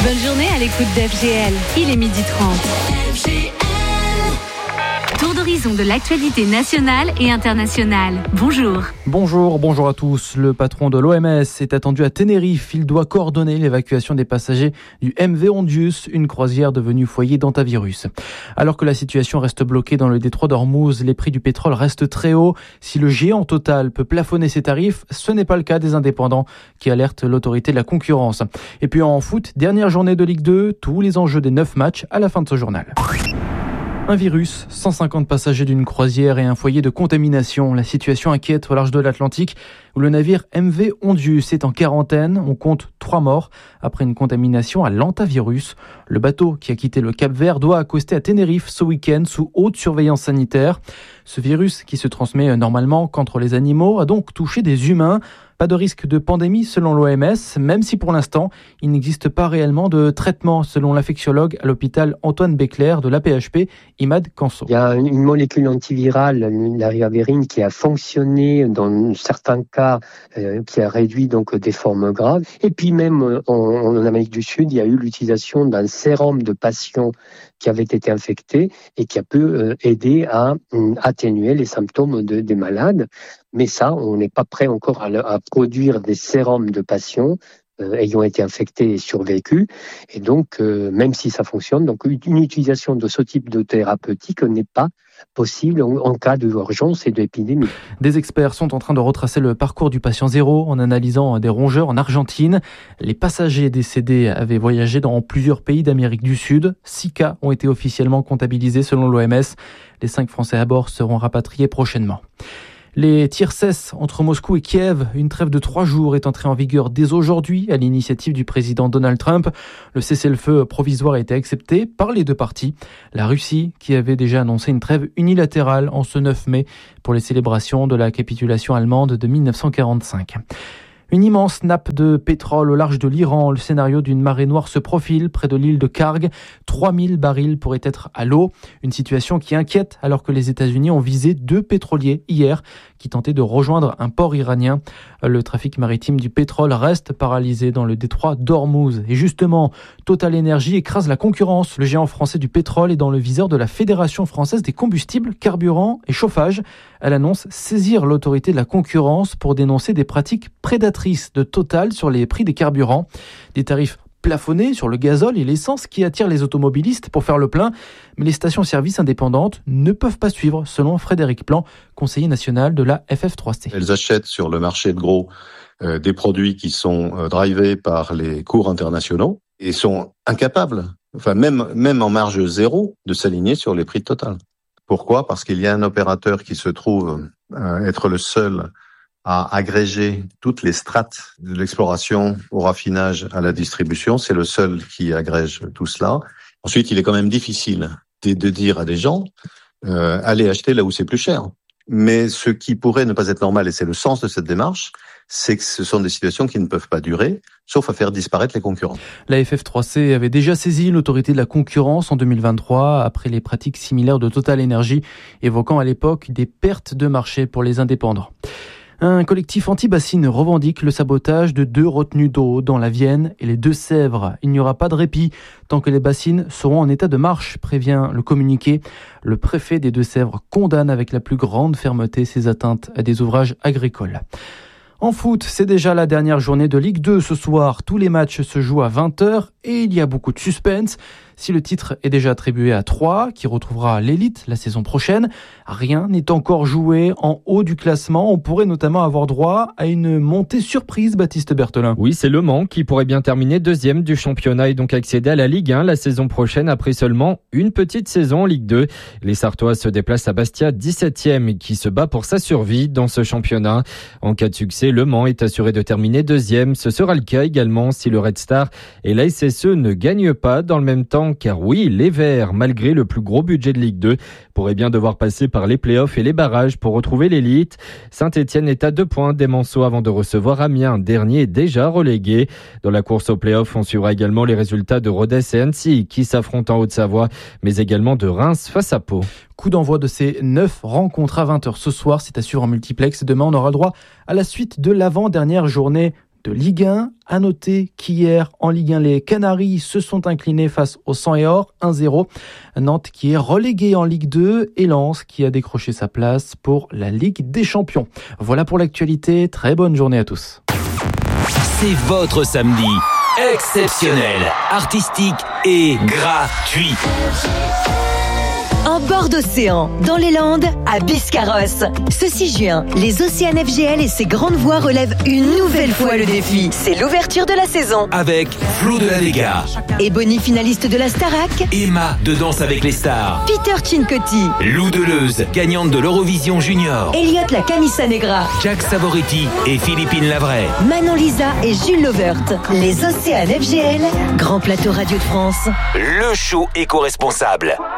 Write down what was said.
Bonne journée à l'écoute d'FGL. Il est 12h30. FGL. Tour d'horizon de l'actualité nationale et internationale. Bonjour. Bonjour à tous. Le patron de l'OMS est attendu à Tenerife. Il doit coordonner l'évacuation des passagers du MV Ondius, une croisière devenue foyer d'hantavirus. Alors que la situation reste bloquée dans le détroit d'Ormuz, les prix du pétrole restent très hauts. Si le géant Total peut plafonner ses tarifs, ce n'est pas le cas des indépendants qui alertent l'autorité de la concurrence. Et puis en foot, dernière journée de Ligue 2, tous les enjeux des 9 matchs à la fin de ce journal. Un virus, 150 passagers d'une croisière et un foyer de contamination. La situation inquiète au large de l'Atlantique où le navire MV Ondius est en quarantaine. On compte 3 morts après une contamination à l'hantavirus. Le bateau qui a quitté le Cap-Vert doit accoster à Tenerife ce week-end sous haute surveillance sanitaire. Ce virus, qui se transmet normalement qu'entre les animaux, a donc touché des humains. Pas de risque de pandémie selon l'OMS, même si pour l'instant, il n'existe pas réellement de traitement selon l'infectiologue à l'hôpital Antoine Béclair de l'AP-HP, Imad Kanso. Il y a une molécule antivirale, la ribavirin, qui a fonctionné dans certains cas, qui a réduit donc des formes graves. Et puis même en Amérique du Sud, il y a eu l'utilisation d'un sérum de patients qui avaient été infectés et qui a pu aider à atténuer les symptômes des malades. Mais ça, on n'est pas prêt encore à produire des sérums de patients ayant été infectés et survécus. Et donc, même si ça fonctionne, donc une utilisation de ce type de thérapeutique n'est pas possible en cas d'urgence et d'épidémie. Des experts sont en train de retracer le parcours du patient zéro en analysant des rongeurs en Argentine. Les passagers décédés avaient voyagé dans plusieurs pays d'Amérique du Sud. 6 cas ont été officiellement comptabilisés selon l'OMS. Les 5 Français à bord seront rapatriés prochainement. Les tirs cessent entre Moscou et Kiev. Une trêve de 3 jours est entrée en vigueur dès aujourd'hui à l'initiative du président Donald Trump. Le cessez-le-feu provisoire a été accepté par les deux parties. La Russie, qui avait déjà annoncé une trêve unilatérale en ce 9 mai pour les célébrations de la capitulation allemande de 1945. Une immense nappe de pétrole au large de l'Iran. Le scénario d'une marée noire se profile près de l'île de Karg. 3000 barils pourraient être à l'eau. Une situation qui inquiète alors que les États-Unis ont visé 2 pétroliers hier qui tentaient de rejoindre un port iranien. Le trafic maritime du pétrole reste paralysé dans le détroit d'Ormuz. Et justement, Total Energy écrase la concurrence. Le géant français du pétrole est dans le viseur de la Fédération française des combustibles, carburants et chauffage. Elle annonce saisir l'autorité de la concurrence pour dénoncer des pratiques prédatrices de Total sur les prix des carburants. Des tarifs plafonnés sur le gazole et l'essence qui attirent les automobilistes pour faire le plein. Mais les stations-service indépendantes ne peuvent pas suivre, selon Frédéric Plan, conseiller national de la FF3C. Elles achètent sur le marché de gros des produits qui sont drivés par les cours internationaux et sont incapables, même en marge zéro, de s'aligner sur les prix de Total. Pourquoi ? Parce qu'il y a un opérateur qui se trouve être le seul à agréger toutes les strates de l'exploration au raffinage à la distribution. C'est le seul qui agrège tout cela. Ensuite, il est quand même difficile de dire à des gens allez acheter là où c'est plus cher. Mais ce qui pourrait ne pas être normal, et c'est le sens de cette démarche, c'est que ce sont des situations qui ne peuvent pas durer, sauf à faire disparaître les concurrents. La FF3C avait déjà saisi l'autorité de la concurrence en 2023, après les pratiques similaires de Total Energy, évoquant à l'époque des pertes de marché pour les indépendants. Un collectif anti-bassines revendique le sabotage de 2 retenues d'eau dans la Vienne et les Deux-Sèvres. Il n'y aura pas de répit tant que les bassines seront en état de marche, prévient le communiqué. Le préfet des Deux-Sèvres condamne avec la plus grande fermeté ces atteintes à des ouvrages agricoles. En foot, c'est déjà la dernière journée de Ligue 2 ce soir. Tous les matchs se jouent à 20h et il y a beaucoup de suspense. Si le titre est déjà attribué à Troyes, qui retrouvera l'élite la saison prochaine, rien n'est encore joué en haut du classement. On pourrait notamment avoir droit à une montée surprise, Baptiste Berthelin. Oui, c'est Le Mans qui pourrait bien terminer 2e du championnat et donc accéder à la Ligue 1 la saison prochaine après seulement une petite saison en Ligue 2. Les Sartois se déplacent à Bastia, 17e, qui se bat pour sa survie dans ce championnat. En cas de succès, Le Mans est assuré de terminer 2e. Ce sera le cas également si le Red Star et la SSE ne gagnent pas dans le même temps, car oui, les Verts, malgré le plus gros budget de Ligue 2, pourraient bien devoir passer par les playoffs et les barrages pour retrouver l'élite. Saint-Etienne est à 2 points des Manceaux avant de recevoir Amiens, dernier déjà relégué. Dans la course aux playoffs, on suivra également les résultats de Rodez et Annecy qui s'affrontent en Haute-Savoie, mais également de Reims face à Pau. Coup d'envoi de ces 9 rencontres à 20h ce soir, c'est à suivre en multiplex. Demain, on aura le droit à la suite de l'avant-dernière journée de Ligue 1. À noter qu'hier, en Ligue 1, les Canaries se sont inclinés face au Sang et Or, 1-0. Nantes qui est relégué en Ligue 2 et Lens qui a décroché sa place pour la Ligue des Champions. Voilà pour l'actualité. Très bonne journée à tous. C'est votre samedi. Exceptionnel, artistique et gratuit. En bord d'océan, dans les Landes, à Biscarrosse. Ce 6 juin, les Océanes FGL et ses grandes voix relèvent une nouvelle fois le défi. C'est l'ouverture de la saison. Avec Flo de la Vega, Ebony, finaliste de la Starac. Emma de Danse avec les stars. Peter Cincotti. Lou Deleuze, gagnante de l'Eurovision Junior. Elliot la Camisa Negra. Jack Savoretti et Philippine Lavray. Manon Lisa et Jules Lovert. Les Océanes FGL, grand plateau Radio de France. Le show éco-responsable.